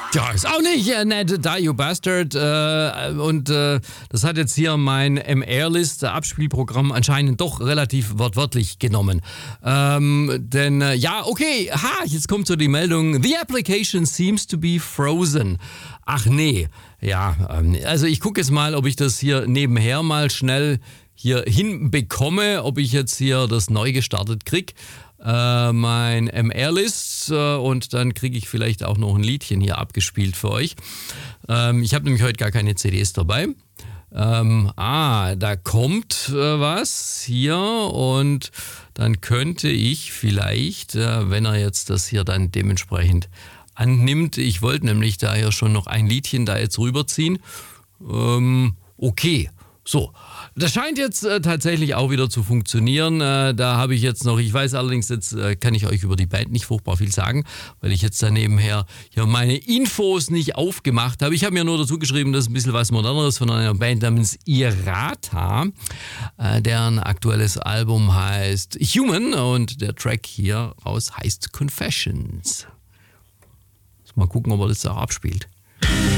Ja, ist auch nicht nett, Die You Bastard. Das hat jetzt hier mein MR-List-Abspielprogramm anscheinend doch relativ wortwörtlich genommen. Jetzt kommt so die Meldung, the application seems to be frozen. Ach nee, ja, also ich gucke jetzt mal, ob ich das hier nebenher mal schnell hier hinbekomme, ob ich jetzt hier das neu gestartet kriege. Mein MR-List und dann kriege ich vielleicht auch noch ein Liedchen hier abgespielt für euch. Ich habe nämlich heute gar keine CDs dabei. Da kommt was hier und dann könnte ich vielleicht, wenn er jetzt das hier dann dementsprechend annimmt, ich wollte nämlich da ja schon noch ein Liedchen da jetzt rüberziehen. Okay, so. Das scheint jetzt tatsächlich auch wieder zu funktionieren. Da habe ich jetzt noch, ich weiß allerdings, jetzt kann ich euch über die Band nicht furchtbar viel sagen, weil ich jetzt da nebenher hier meine Infos nicht aufgemacht habe. Ich habe mir nur dazu geschrieben, das ist ein bisschen was Moderneres von einer Band namens Irata, deren aktuelles Album heißt Human und der Track hier raus heißt Confessions. Mal gucken, ob er das auch abspielt.